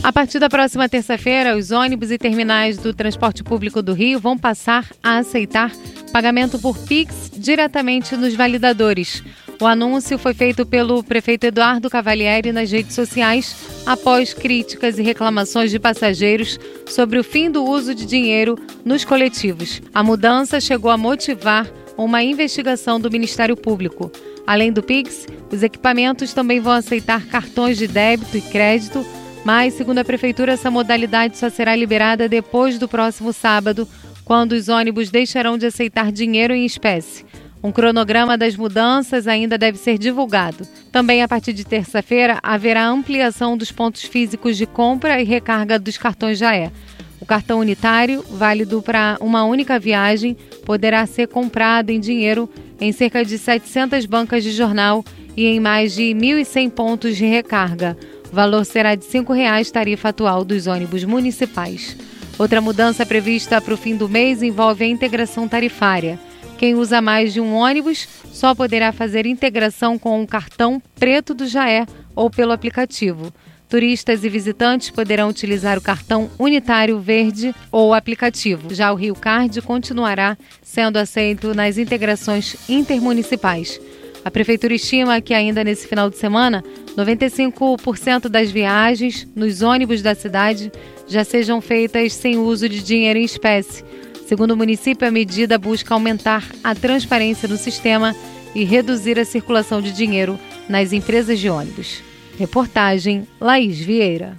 A partir da próxima terça-feira, os ônibus e terminais do transporte público do Rio vão passar a aceitar pagamento por Pix diretamente nos validadores. O anúncio foi feito pelo prefeito Eduardo Cavalieri nas redes sociais após críticas e reclamações de passageiros sobre o fim do uso de dinheiro nos coletivos. A mudança chegou a motivar uma investigação do Ministério Público. Além do Pix, os equipamentos também vão aceitar cartões de débito e crédito, mas, segundo a Prefeitura, essa modalidade só será liberada depois do próximo sábado, quando os ônibus deixarão de aceitar dinheiro em espécie. Um cronograma das mudanças ainda deve ser divulgado. Também, a partir de terça-feira, haverá ampliação dos pontos físicos de compra e recarga dos cartões Jaé. O cartão unitário, válido para uma única viagem, poderá ser comprado em dinheiro em cerca de 700 bancas de jornal e em mais de 1.100 pontos de recarga. O valor será de R$ 5,00, tarifa atual dos ônibus municipais. Outra mudança prevista para o fim do mês envolve a integração tarifária. Quem usa mais de um ônibus só poderá fazer integração com um cartão preto do Jaé ou pelo aplicativo. Turistas e visitantes poderão utilizar o cartão unitário verde ou aplicativo. Já o Rio Card continuará sendo aceito nas integrações intermunicipais. A Prefeitura estima que ainda nesse final de semana, 95% das viagens nos ônibus da cidade já sejam feitas sem uso de dinheiro em espécie. Segundo o município, a medida busca aumentar a transparência no sistema e reduzir a circulação de dinheiro nas empresas de ônibus. Reportagem Laís Vieira.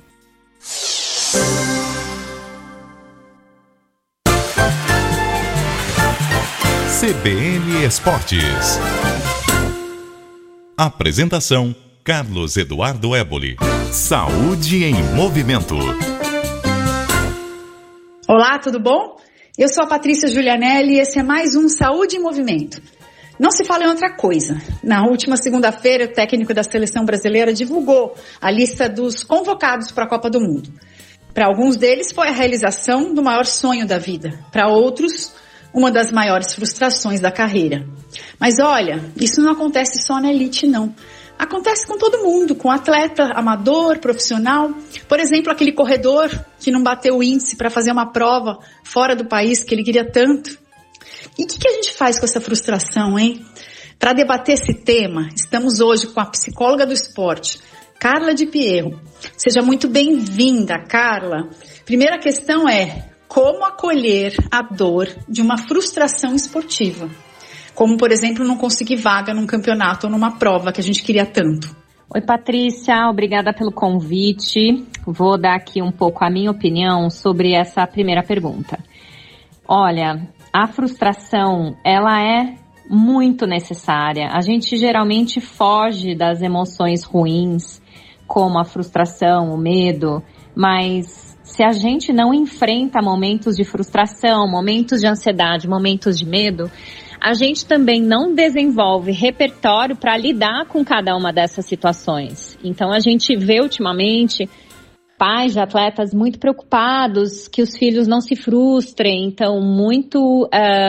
CBN Esportes. Apresentação: Carlos Eduardo Éboli. Saúde em movimento. Olá, tudo bom? Eu sou a Patrícia Giulianelli e esse é mais um Saúde em Movimento. Não se fala em outra coisa. Na última segunda-feira, o técnico da seleção brasileira divulgou a lista dos convocados para a Copa do Mundo. Para alguns deles foi a realização do maior sonho da vida. Para outros, uma das maiores frustrações da carreira. Mas olha, isso não acontece só na elite, não. Acontece com todo mundo, com atleta, amador, profissional. Por exemplo, aquele corredor que não bateu o índice para fazer uma prova fora do país que ele queria tanto. E o que a gente faz com essa frustração, hein? Para debater esse tema, estamos hoje com a psicóloga do esporte, Carla Di Pierro. Seja muito bem-vinda, Carla. Primeira questão é: como acolher a dor de uma frustração esportiva? Como, por exemplo, não conseguir vaga num campeonato ou numa prova que a gente queria tanto. Oi, Patrícia, obrigada pelo convite. Vou dar aqui um pouco a minha opinião sobre essa primeira pergunta. Olha, a frustração, ela é muito necessária. A gente geralmente foge das emoções ruins, como a frustração, o medo, mas se a gente não enfrenta momentos de frustração, momentos de ansiedade, momentos de medo, a gente também não desenvolve repertório para lidar com cada uma dessas situações. Então, a gente vê ultimamente pais de atletas muito preocupados que os filhos não se frustrem, então muito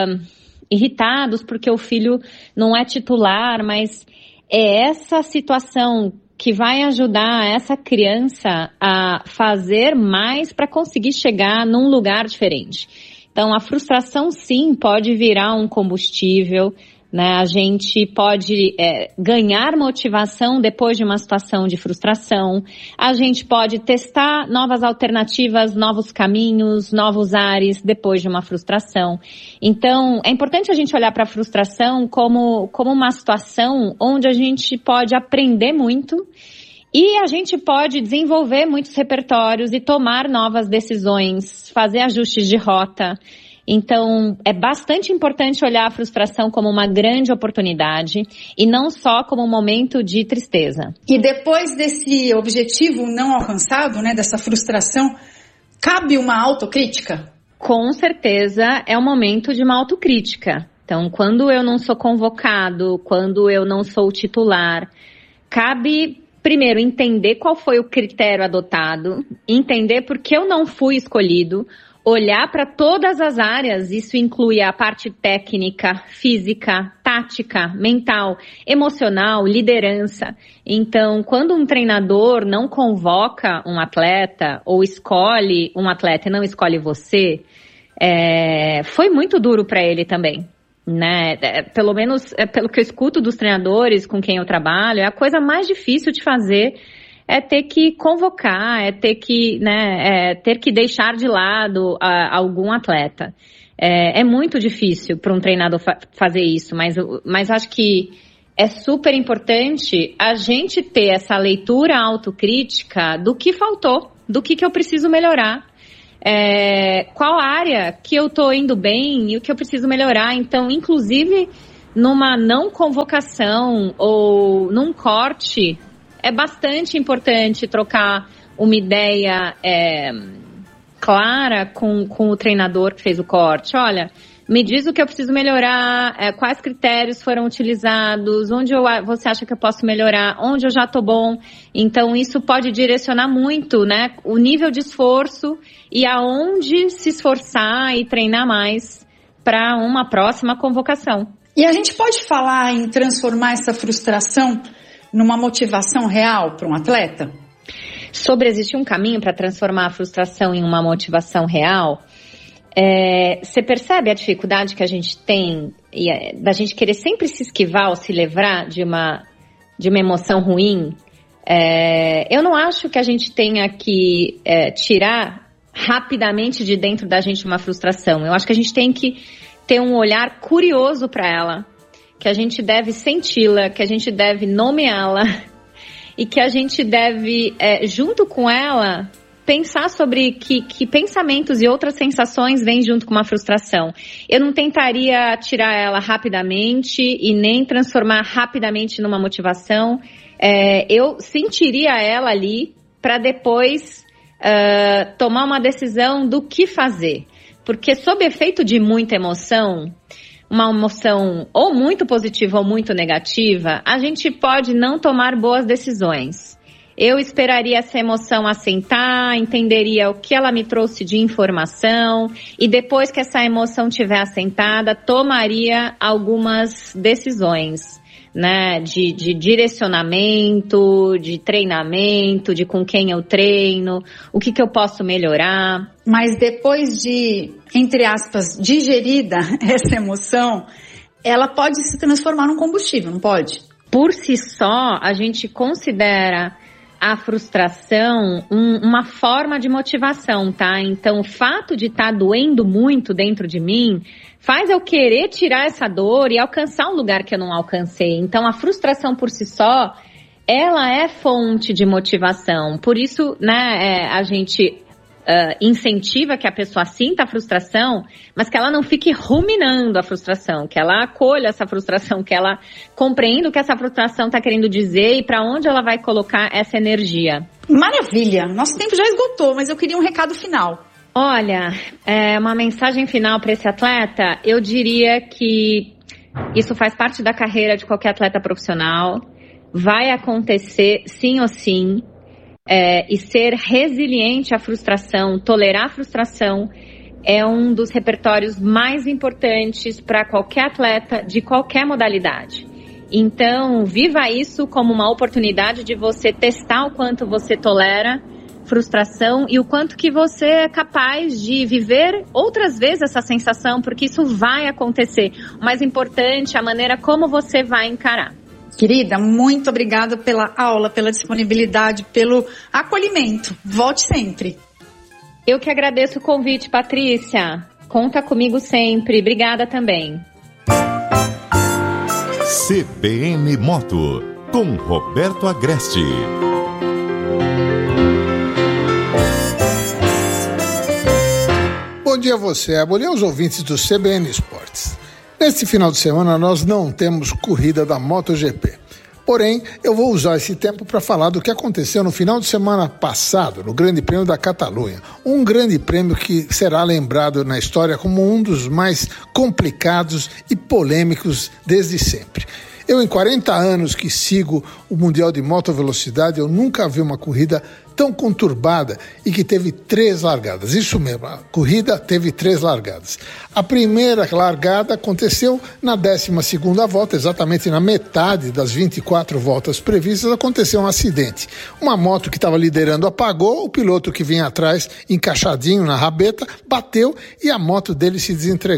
irritados porque o filho não é titular, mas é essa situação que vai ajudar essa criança a fazer mais para conseguir chegar num lugar diferente. Então, a frustração, sim, pode virar um combustível, né? A gente pode ganhar motivação depois de uma situação de frustração. A gente pode testar novas alternativas, novos caminhos, novos ares depois de uma frustração. Então, é importante a gente olhar para a frustração como uma situação onde a gente pode aprender muito. E a gente pode desenvolver muitos repertórios e tomar novas decisões, fazer ajustes de rota. Então, é bastante importante olhar a frustração como uma grande oportunidade e não só como um momento de tristeza. E depois desse objetivo não alcançado, né, dessa frustração, cabe uma autocrítica? Com certeza é um momento de uma autocrítica. Então, quando eu não sou convocado, quando eu não sou titular, cabe primeiro entender qual foi o critério adotado, entender por que eu não fui escolhido, olhar para todas as áreas, isso inclui a parte técnica, física, tática, mental, emocional, liderança. Então, quando um treinador não convoca um atleta ou escolhe um atleta e não escolhe você, foi muito duro para ele também, né? Pelo menos pelo que eu escuto dos treinadores com quem eu trabalho, é a coisa mais difícil de fazer. É ter que convocar, ter que deixar de lado algum atleta. É muito difícil para um treinador fazer isso, mas acho que é super importante a gente ter essa leitura autocrítica do que faltou, do que eu preciso melhorar, qual área que eu estou indo bem e o que eu preciso melhorar. Então, inclusive, numa não convocação ou num corte, é bastante importante trocar uma ideia clara com o treinador que fez o corte. Olha, me diz o que eu preciso melhorar, quais critérios foram utilizados, onde você acha que eu posso melhorar, onde eu já estou bom. Então, isso pode direcionar muito, né, o nível de esforço e aonde se esforçar e treinar mais para uma próxima convocação. E a gente pode falar em transformar essa frustração numa motivação real para um atleta? Sobre existir um caminho para transformar a frustração em uma motivação real, você percebe a dificuldade que a gente tem da gente querer sempre se esquivar ou se livrar de uma emoção ruim? Eu não acho que a gente tenha que tirar rapidamente de dentro da gente uma frustração. Eu acho que a gente tem que ter um olhar curioso para ela, que a gente deve senti-la, que a gente deve nomeá-la e que a gente deve, junto com ela, pensar sobre que pensamentos e outras sensações vêm junto com uma frustração. Eu não tentaria tirar ela rapidamente e nem transformar rapidamente numa motivação. Eu sentiria ela ali para depois tomar uma decisão do que fazer. Porque sob efeito de muita emoção, uma emoção ou muito positiva ou muito negativa, a gente pode não tomar boas decisões. Eu esperaria essa emoção assentar, entenderia o que ela me trouxe de informação e depois que essa emoção estiver assentada, tomaria algumas decisões, né, de direcionamento, de treinamento, de com quem eu treino, o que eu posso melhorar. Mas depois de, entre aspas, digerida essa emoção, ela pode se transformar num combustível, não pode? Por si só, a gente considera a frustração uma forma de motivação, tá? Então, o fato de estar doendo muito dentro de mim faz eu querer tirar essa dor e alcançar um lugar que eu não alcancei. Então, a frustração por si só, ela é fonte de motivação. Por isso, né, a gente incentiva que a pessoa sinta a frustração, mas que ela não fique ruminando a frustração, que ela acolha essa frustração, que ela compreenda o que essa frustração está querendo dizer e para onde ela vai colocar essa energia. Maravilha! Nosso tempo já esgotou, mas eu queria um recado final. Olha, uma mensagem final para esse atleta, eu diria que isso faz parte da carreira de qualquer atleta profissional, vai acontecer sim ou sim, e ser resiliente à frustração, tolerar a frustração, é um dos repertórios mais importantes para qualquer atleta de qualquer modalidade. Então, viva isso como uma oportunidade de você testar o quanto você tolera frustração e o quanto que você é capaz de viver outras vezes essa sensação, porque isso vai acontecer. O mais importante é a maneira como você vai encarar. Querida, muito obrigada pela aula, pela disponibilidade, pelo acolhimento. Volte sempre. Eu que agradeço o convite, Patrícia. Conta comigo sempre. Obrigada também. CBN Moto, com Roberto Agreste. Bom dia a você, bom dia aos ouvintes do CBN Esportes. Neste final de semana nós não temos corrida da MotoGP. Porém, eu vou usar esse tempo para falar do que aconteceu no final de semana passado, no Grande Prêmio da Catalunha. Um grande prêmio que será lembrado na história como um dos mais complicados e polêmicos desde sempre. Eu, em 40 anos que sigo o Mundial de Moto Velocidade, eu nunca vi uma corrida tão conturbada e que teve 3 largadas. Isso mesmo, a corrida teve 3 largadas. A primeira largada aconteceu na 12ª volta, exatamente na metade das 24 voltas previstas, aconteceu um acidente. Uma moto que estava liderando apagou, o piloto que vinha atrás, encaixadinho na rabeta, bateu e a moto dele se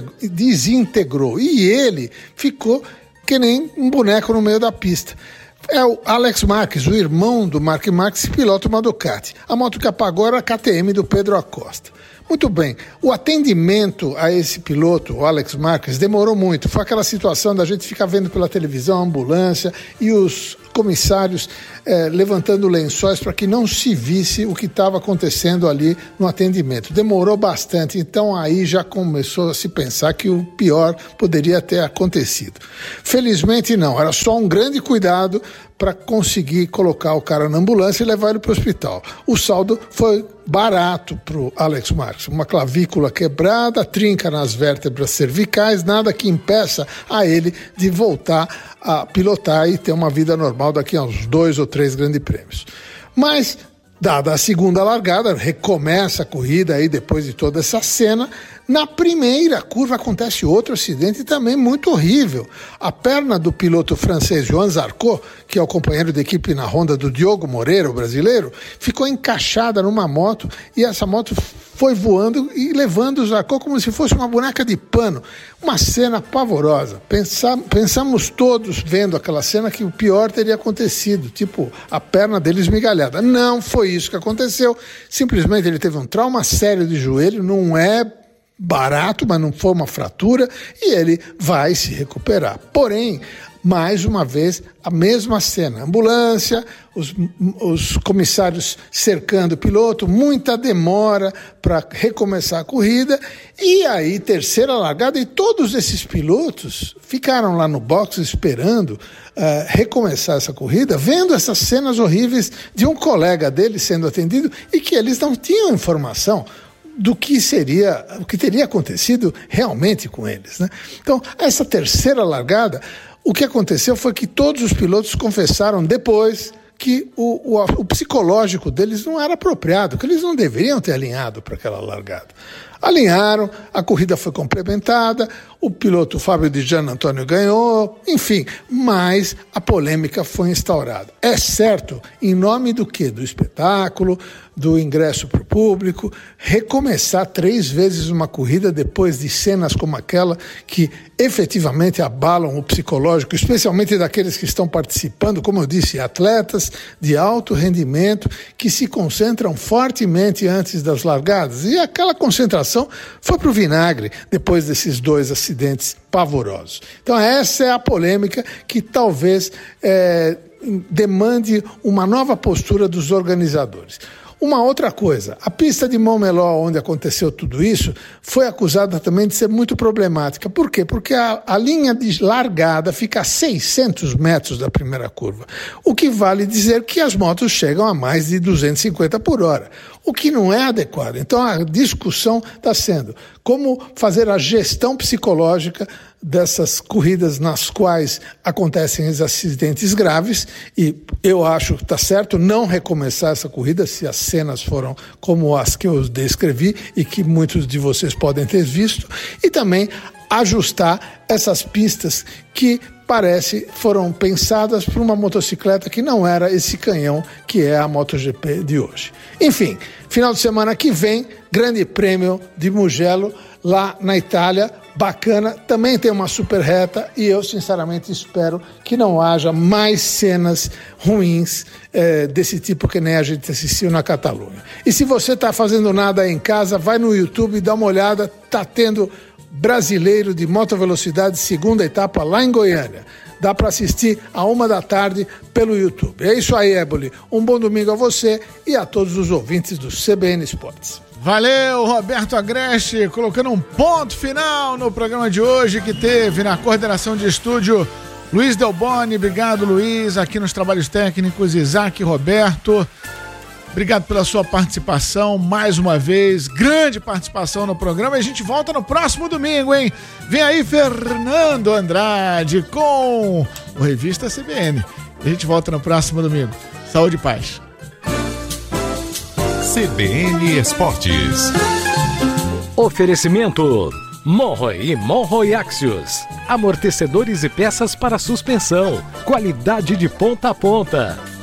desintegrou. E ele ficou que nem um boneco no meio da pista. É o Alex Marques, o irmão do Marc Marques, pilota uma Ducati. A moto que apagou era a KTM do Pedro Acosta. Muito bem, o atendimento a esse piloto, o Alex Marques, demorou muito. Foi aquela situação da gente ficar vendo pela televisão a ambulância e os comissários levantando lençóis para que não se visse o que estava acontecendo ali no atendimento. Demorou bastante, então aí já começou a se pensar que o pior poderia ter acontecido. Felizmente não, era só um grande cuidado para conseguir colocar o cara na ambulância e levar ele para o hospital. O saldo foi barato para o Alex Marques, uma clavícula quebrada, trinca nas vértebras cervicais, nada que impeça a ele de voltar a pilotar e ter uma vida normal daqui a uns 2 ou 3 grandes prêmios. Mas, dada a segunda largada, recomeça a corrida aí depois de toda essa cena. Na primeira curva acontece outro acidente também muito horrível. A perna do piloto francês Joan Zarco, que é o companheiro de equipe na Honda do Diogo Moreira, o brasileiro, ficou encaixada numa moto e essa moto foi voando e levando o Zarco como se fosse uma boneca de pano. Uma cena pavorosa. Pensamos todos vendo aquela cena que o pior teria acontecido, tipo a perna dele esmigalhada. Não foi isso que aconteceu. Simplesmente ele teve um trauma sério de joelho, não é barato, mas não foi uma fratura e ele vai se recuperar. Porém, mais uma vez, a mesma cena. Ambulância, os comissários cercando o piloto, muita demora para recomeçar a corrida e aí terceira largada e todos esses pilotos ficaram lá no box esperando recomeçar essa corrida, vendo essas cenas horríveis de um colega dele sendo atendido e que eles não tinham informação do que seria, o que teria acontecido realmente com eles, né? Então, essa terceira largada, o que aconteceu foi que todos os pilotos confessaram depois que o psicológico deles não era apropriado, que eles não deveriam ter alinhado para aquela largada. Alinharam, a corrida foi complementada, o piloto Fábio Di Gian Antônio ganhou, enfim, mas a polêmica foi instaurada. É certo, em nome do quê? Do espetáculo, do ingresso para o público, recomeçar 3 vezes uma corrida depois de cenas como aquela que efetivamente abalam o psicológico, especialmente daqueles que estão participando, como eu disse, atletas de alto rendimento que se concentram fortemente antes das largadas. E aquela concentração foi para o vinagre depois desses 2 acidentes pavorosos. Então essa é a polêmica que talvez demande uma nova postura dos organizadores. Uma outra coisa, a pista de Montmeló, onde aconteceu tudo isso, foi acusada também de ser muito problemática. Por quê? Porque a linha de largada fica a 600 metros da primeira curva, o que vale dizer que as motos chegam a mais de 250 por hora, o que não é adequado. Então a discussão está sendo como fazer a gestão psicológica dessas corridas nas quais acontecem os acidentes graves, e eu acho que está certo não recomeçar essa corrida se as cenas foram como as que eu descrevi e que muitos de vocês podem ter visto, e também ajustar essas pistas que parece foram pensadas por uma motocicleta que não era esse canhão que é a MotoGP de hoje. Enfim, final de semana que vem, Grande Prêmio de Mugello lá na Itália, bacana, também tem uma super reta e eu sinceramente espero que não haja mais cenas ruins desse tipo que nem a gente assistiu na Catalunha. E se você está fazendo nada aí em casa, vai no YouTube e dá uma olhada, tá tendo brasileiro de moto velocidade, segunda etapa lá em Goiânia. Dá para assistir à 13h pelo YouTube. É isso aí, Éboli. Um bom domingo a você e a todos os ouvintes do CBN Esportes. Valeu, Roberto Agreste, colocando um ponto final no programa de hoje, que teve na coordenação de estúdio Luiz Delboni. Obrigado, Luiz. Aqui nos trabalhos técnicos, Isaac e Roberto. Obrigado pela sua participação, mais uma vez, grande participação no programa. E a gente volta no próximo domingo, hein? Vem aí Fernando Andrade com o Revista CBN. A gente volta no próximo domingo. Saúde e paz. CBN Esportes. Oferecimento Monroe e Monroe Axios. Amortecedores e peças para suspensão. Qualidade de ponta a ponta.